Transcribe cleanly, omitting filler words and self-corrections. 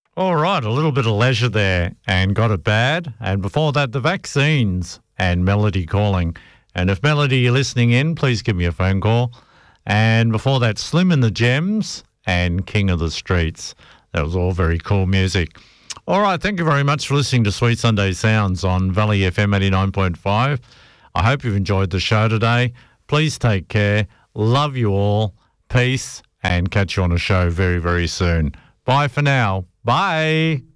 All right, a little bit of leisure there and Got It Bad. And before that, the Vaccines and Melody Calling. And if Melody, you're listening in, please give me a phone call. And before that, Slim and the Gems and King of the Streets. That was all very cool music. All right, thank you very much for listening to Sweet Sunday Sounds on Valley FM 89.5. I hope you've enjoyed the show today. Please take care. Love you all. Peace, and catch you on a show very, very soon. Bye for now. Bye.